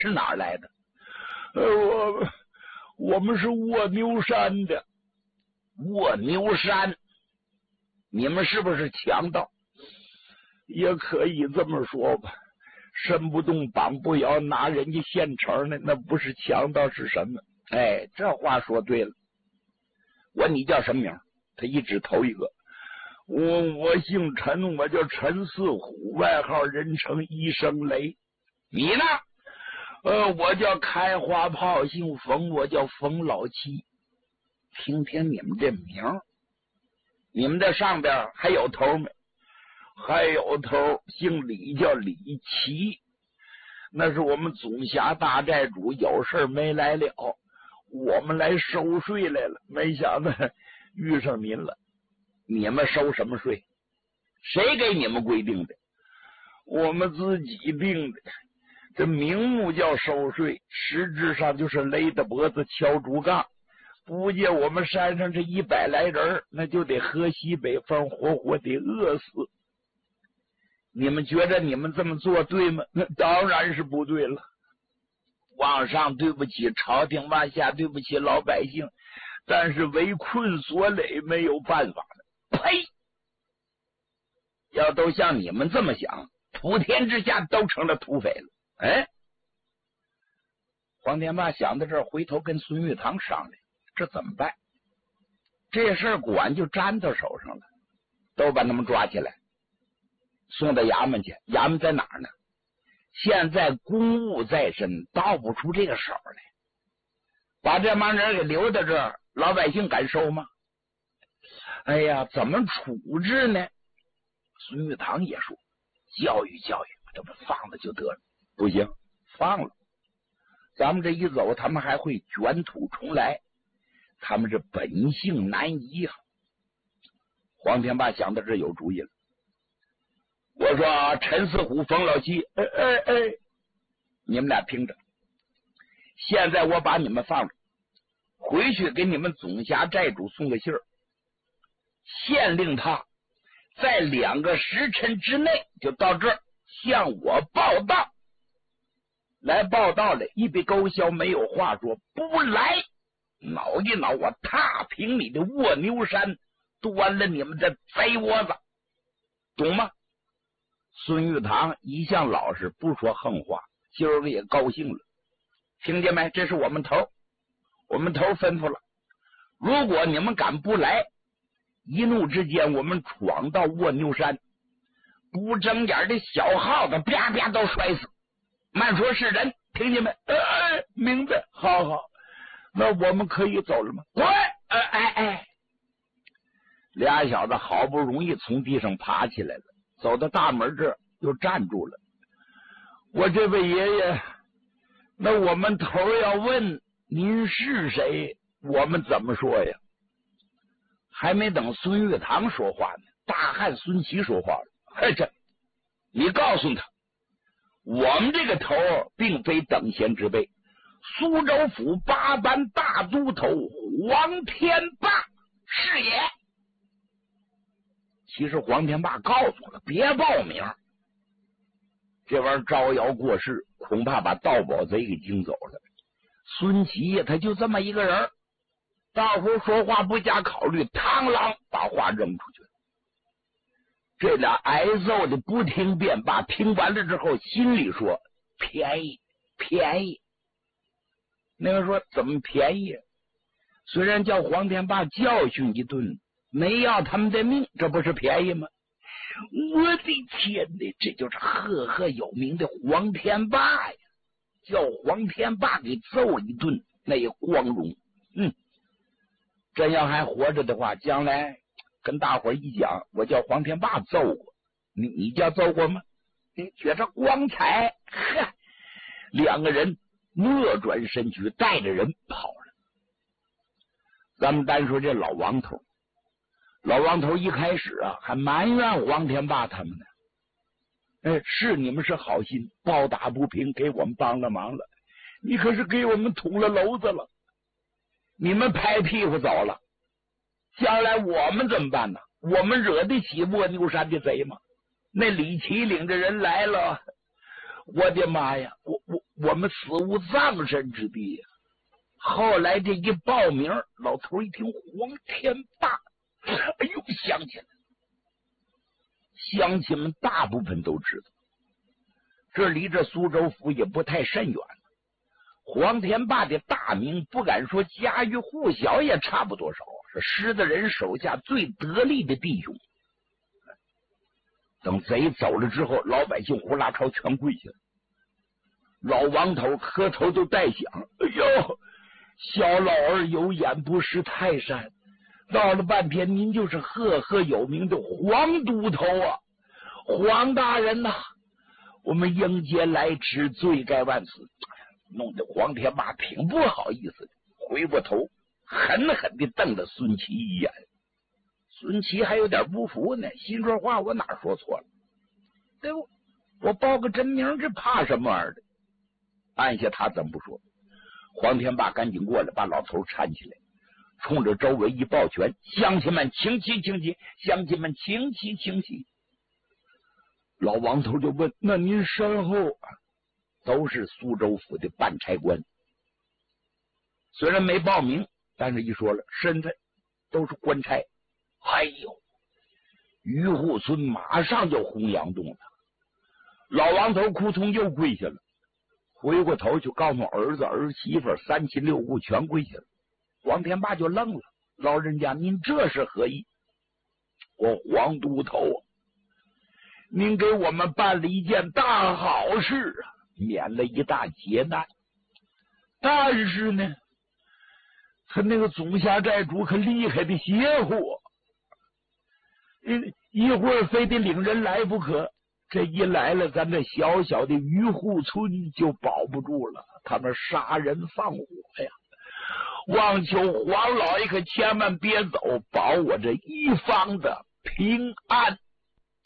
是哪儿来的？我们是卧牛山的。卧牛山，你们是不是强盗？也可以这么说吧。身不动绑不摇，拿人家现成的，那不是强盗是什么？哎，这话说对了。我你叫什么名？他一指头一个。我姓陈，我叫陈四虎，外号人称一声雷。你呢？我叫开花炮，姓冯，我叫冯老七。听听你们这名，你们在上边还有头没？还有头，姓李，叫李奇。那是我们总辖大寨主，有事没来了，我们来收税来了，没想到遇上您了。你们收什么税？谁给你们规定的？我们自己定的。这名目叫收税，实质上就是勒着脖子敲竹杠。不见我们山上这100来人，那就得喝西北风，活活得饿死。你们觉得你们这么做对吗？那当然是不对了。往上对不起朝廷，往下对不起老百姓，但是围困所累，没有办法了。呸！要都像你们这么想，普天之下都成了土匪了。哎，黄天霸想到这儿，回头跟孙玉堂商量，这怎么办？这事儿果然就粘到手上了，都把他们抓起来，送到衙门去。衙门在哪儿呢？现在公务在身，倒不出这个手来。把这帮人给留在这儿，老百姓敢收吗？哎呀，怎么处置呢？孙玉堂也说，教育教育，这不放了就得了。不行，放了，咱们这一走，他们还会卷土重来，他们这本性难移啊。黄天霸想到这有主意了。我说陈四虎、冯老七，你们俩听着，现在我把你们放着，回去给你们总辖寨主送个信儿，限令他在2个时辰之内就到这儿向我报到。来报道了，一笔勾销，没有话说。不来，挠一挠我踏平你的卧牛山，端了你们的贼窝子，懂吗？孙玉堂一向老实，不说横话，今儿个也高兴了。听见没？这是我们头，我们头吩咐了，如果你们敢不来，一怒之间我们闯到卧牛山，不睁眼的小耗子啪啪都摔死。慢说是人，听见没？明白。好好，那我们可以走了吗？滚！俩小子好不容易从地上爬起来了，走到大门这儿又站住了。我这位爷爷，那我们头要问您是谁，我们怎么说呀？还没等孙玉堂说话呢，大汉孙琦说话了。这你告诉他，我们这个头并非等闲之辈，苏州府8班大都头黄天霸是也。其实黄天霸告诉了，别报名，这玩意儿招摇过市，恐怕把盗宝贼给惊走了。孙琦他就这么一个人，到时候说话不加考虑，螳螂把话扔出去了。这俩挨揍的不听便罢，听完了之后心里说便宜便宜。那个说怎么便宜？虽然叫黄天霸教训一顿，没要他们的命，这不是便宜吗？我的天哪，这就是赫赫有名的黄天霸呀！叫黄天霸给揍一顿，那也光荣。真要还活着的话，将来跟大伙一讲，我叫黄天霸揍过，你叫揍过吗？你觉着光彩？两个人挪转身躯，带着人跑了。咱们单说这老王头，老王头一开始还埋怨黄天霸他们呢。是你们是好心，报答不平，给我们帮了忙了，你可是给我们捅了娄子了，你们拍屁股走了，将来我们怎么办呢？我们惹得起卧牛山的贼吗？那李奇领着人来了， 我的妈呀，我们死无葬身之地呀！后来这一报名，老头一听黄天霸，哎呦，想起来，乡亲们大部分都知道，这离这苏州府也不太甚远。黄天霸的大名不敢说家喻户晓，也差不多少，是施德仁手下最得力的弟兄。等贼走了之后，老百姓呼啦超全跪下了。老王头磕头就带响：“哎呦，小老儿有眼不识泰山，闹了半天您就是赫赫有名的黄都头啊！黄大人呐，我们迎接来迟，罪该万死。”弄得黄天霸挺不好意思的，回过头狠狠地瞪了孙琦一眼。孙琦还有点不服呢，心说话我哪说错了？对不？我报个真名，这怕什么玩意儿的？按下他怎么不说？黄天霸赶紧过来，把老头搀起来，冲着周围一抱拳：“乡亲们，请起，请起！乡亲们，请起，请起！”老王头就问：“那您身后？”都是苏州府的办差官，虽然没报名，但是一说了身份都是官差。哎呦，渔户村马上就洪洋动了，老王头哭通又跪下了，回过头就告诉儿子儿媳妇三亲六故全跪下了。黄天霸就愣了：“老人家您这是何意？”“我黄都头啊，您给我们办了一件大好事啊，免了一大劫难。但是呢，他那个总辖寨主可厉害的邪乎，一会儿非得领人来不可。这一来了，咱这小小的渔户村就保不住了，他们杀人放火呀！望求黄老爷可千万别走，保我这一方的平安。”